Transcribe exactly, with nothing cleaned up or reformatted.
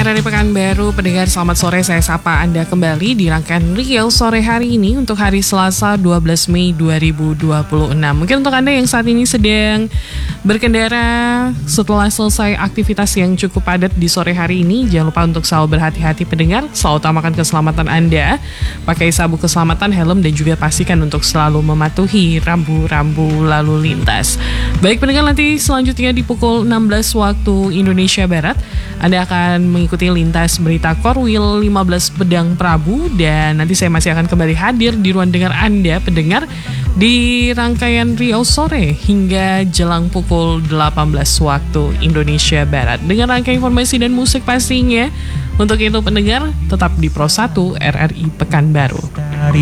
R R I Pekanbaru, pendengar selamat sore, saya sapa Anda kembali di rangkaian Riau sore hari ini untuk hari Selasa dua belas Mei dua ribu dua puluh enam. Mungkin untuk Anda yang saat ini sedang berkendara setelah selesai aktivitas yang cukup padat di sore hari ini, jangan lupa untuk selalu berhati-hati pendengar, selalu utamakan keselamatan Anda, pakai sabuk keselamatan, helm, dan juga pastikan untuk selalu mematuhi rambu-rambu lalu lintas. Baik pendengar, nanti selanjutnya di pukul enam belas waktu Indonesia Barat, Anda akan mengikuti lintas berita Korwil lima belas Pedang Prabu, dan nanti saya masih akan kembali hadir di ruang dengar Anda pendengar di rangkaian Riau sore hingga jelang pukul delapan belas waktu Indonesia Barat dengan rangkaian informasi dan musik pastinya. Untuk itu pendengar tetap di Pro satu R R I Pekanbaru.